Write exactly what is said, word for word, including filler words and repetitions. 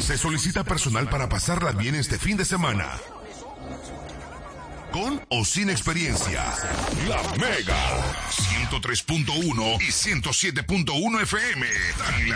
Se solicita personal para pasarla bien este fin de semana. Con o sin experiencia. La Mega ciento tres punto uno y ciento siete punto uno F M.